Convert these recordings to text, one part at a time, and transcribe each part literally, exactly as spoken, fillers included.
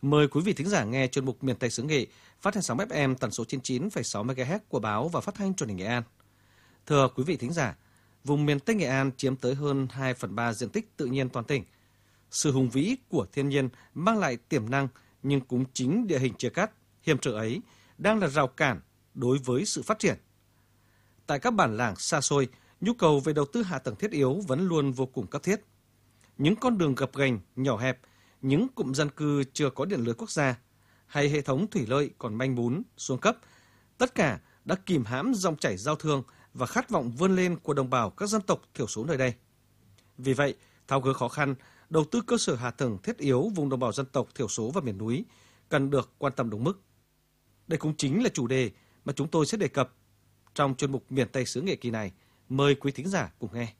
Mời quý vị thính giả nghe chuyên mục Miền Tây xứ Nghệ phát trên sóng ép em tần số chín mươi chín phẩy sáu mê ga héc của báo và phát thanh truyền hình Nghệ An. Thưa quý vị thính giả, vùng miền Tây Nghệ An chiếm tới hơn hai phần ba diện tích tự nhiên toàn tỉnh. Sự hùng vĩ của thiên nhiên mang lại tiềm năng, nhưng cũng chính địa hình chia cắt, hiểm trở ấy đang là rào cản đối với sự phát triển. Tại các bản làng xa xôi, nhu cầu về đầu tư hạ tầng thiết yếu vẫn luôn vô cùng cấp thiết. Những con đường gập ghềnh, nhỏ hẹp, những cụm dân cư chưa có điện lưới quốc gia, hay hệ thống thủy lợi còn manh mún, xuống cấp, tất cả đã kìm hãm dòng chảy giao thương và khát vọng vươn lên của đồng bào các dân tộc thiểu số nơi đây. Vì vậy, tháo gỡ khó khăn, đầu tư cơ sở hạ tầng thiết yếu vùng đồng bào dân tộc thiểu số và miền núi cần được quan tâm đúng mức. Đây cũng chính là chủ đề mà chúng tôi sẽ đề cập trong chuyên mục Miền Tây xứ Nghệ kỳ này. Mời quý thính giả cùng nghe.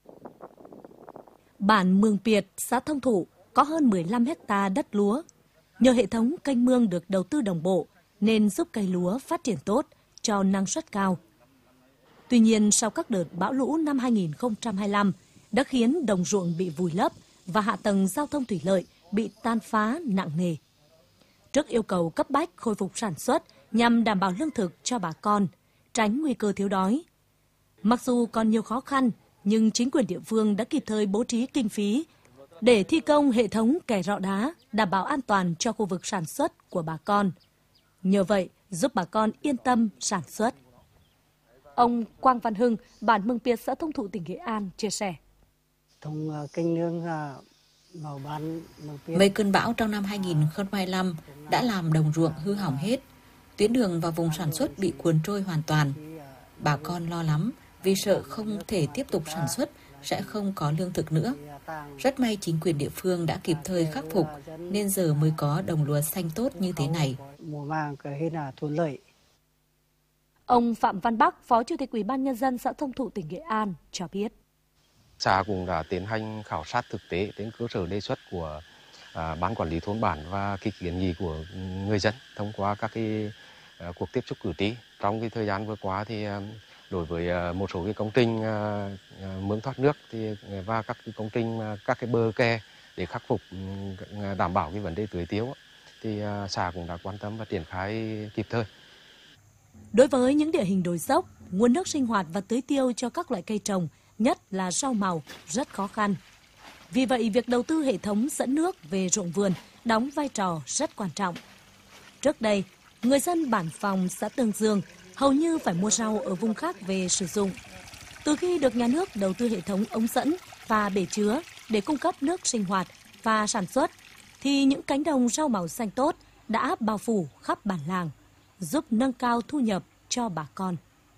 Bản Mường Piệt, xã Thông Thụ có hơn mười lăm héc ta đất lúa. Nhờ hệ thống kênh mương được đầu tư đồng bộ nên giúp cây lúa phát triển tốt, cho năng suất cao. Tuy nhiên, sau các đợt bão lũ năm hai nghìn không trăm hai mươi lăm đã khiến đồng ruộng bị vùi lấp và hạ tầng giao thông thủy lợi bị tan phá nặng nề. Trước yêu cầu cấp bách khôi phục sản xuất nhằm đảm bảo lương thực cho bà con, tránh nguy cơ thiếu đói. Mặc dù còn nhiều khó khăn, nhưng chính quyền địa phương đã kịp thời bố trí kinh phí để thi công hệ thống kè rọ đá đảm bảo an toàn cho khu vực sản xuất của bà con. Nhờ vậy, giúp bà con yên tâm sản xuất. Ông Quang Văn Hưng, bản Mường Piệt, xã Thông Thụ, tỉnh Nghệ An chia sẻ. Mấy cơn bão trong năm hai nghìn không trăm hai mươi lăm đã làm đồng ruộng hư hỏng hết, tuyến đường và vùng sản xuất bị cuốn trôi hoàn toàn. Bà con lo lắm vì sợ không thể tiếp tục sản xuất, sẽ không có lương thực nữa. Rất may chính quyền địa phương đã kịp thời khắc phục nên giờ mới có đồng lúa xanh tốt như thế này. Ông Phạm Văn Bắc, Phó Chủ tịch Ủy ban Nhân dân xã Thông Thụ, tỉnh Nghệ An cho biết. Xã cũng đã tiến hành khảo sát thực tế trên cơ sở đề xuất của à, ban quản lý thôn bản và cái kiến nghị của người dân thông qua các cái à, cuộc tiếp xúc cử tri. Trong cái thời gian vừa qua thì à, đối với à, một số cái công trình à, à, mương thoát nước thì và các cái công trình à, các cái bờ kè để khắc phục à, đảm bảo cái vấn đề tưới tiêu thì à, xã cũng đã quan tâm và triển khai kịp thời. Đối với những địa hình đồi dốc, nguồn nước sinh hoạt và tưới tiêu cho các loại cây trồng, nhất là rau màu, rất khó khăn. Vì vậy, việc đầu tư hệ thống dẫn nước về ruộng vườn đóng vai trò rất quan trọng. Trước đây, người dân bản Phòng, xã Tương Dương hầu như phải mua rau ở vùng khác về sử dụng. Từ khi được nhà nước đầu tư hệ thống ống dẫn và bể chứa để cung cấp nước sinh hoạt và sản xuất, thì những cánh đồng rau màu xanh tốt đã bao phủ khắp bản làng, giúp nâng cao thu nhập cho bà con.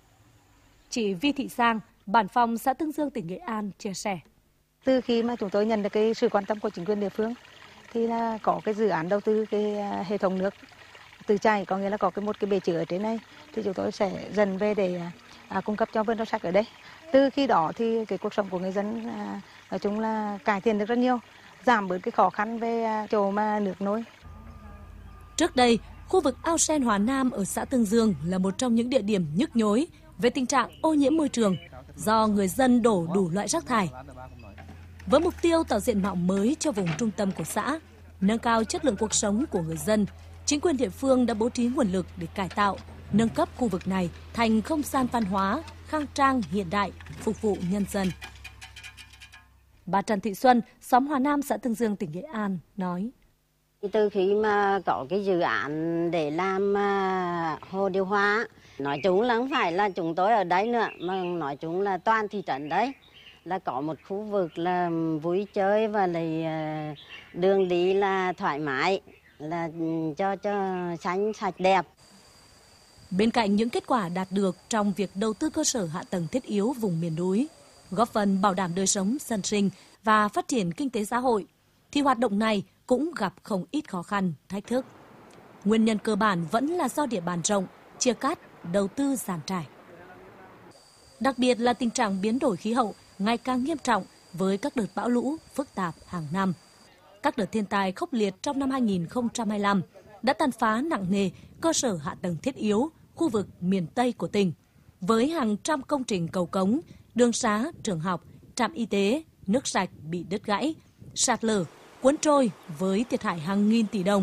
Chị Vi Thị Giang, bản Phòng, xã Tương Dương, tỉnh Nghệ An chia sẻ. Từ khi mà chúng tôi nhận được cái sự quan tâm của chính quyền địa phương thì là có cái dự án đầu tư cái hệ thống nước tự chảy, có nghĩa là có cái một cái bể chứa ở trên này thì chúng tôi sẽ dần về để à, cung cấp cho vườn rau sạch ở đây. Từ khi đó thì cái cuộc sống của người dân à, nói chung là cải thiện được rất nhiều, giảm bớt cái khó khăn về à, chỗ mà nước nôi. Trước đây, khu vực ao sen Hòa Nam ở xã Tương Dương là một trong những địa điểm nhức nhối về tình trạng ô nhiễm môi trường do người dân đổ đủ loại rác thải. Với mục tiêu tạo diện mạo mới cho vùng trung tâm của xã, nâng cao chất lượng cuộc sống của người dân, chính quyền địa phương đã bố trí nguồn lực để cải tạo, nâng cấp khu vực này thành không gian văn hóa, khang trang hiện đại, phục vụ nhân dân. Bà Trần Thị Xuân, xóm Hòa Nam, xã Tương Dương, tỉnh Nghệ An nói. Từ khi mà có cái dự án để làm hồ điều hòa, nói chung là không phải là chúng tôi ở đấy nữa, mà nói chung là toàn thị trấn đấy, là có một khu vực là vui chơi và lại đường đi là thoải mái, là cho cho xanh sạch đẹp. Bên cạnh những kết quả đạt được trong việc đầu tư cơ sở hạ tầng thiết yếu vùng miền núi, góp phần bảo đảm đời sống dân sinh và phát triển kinh tế xã hội, thì hoạt động này cũng gặp không ít khó khăn, thách thức. Nguyên nhân cơ bản vẫn là do địa bàn rộng, chia cắt, đầu tư dàn trải. Đặc biệt là tình trạng biến đổi khí hậu ngày càng nghiêm trọng với các đợt bão lũ phức tạp hàng năm. Các đợt thiên tai khốc liệt trong năm hai nghìn không trăm hai mươi lăm đã tàn phá nặng nề cơ sở hạ tầng thiết yếu khu vực miền Tây của tỉnh, với hàng trăm công trình cầu cống, đường xá, trường học, trạm y tế, nước sạch bị đứt gãy, sạt lở, cuốn trôi với thiệt hại hàng nghìn tỷ đồng.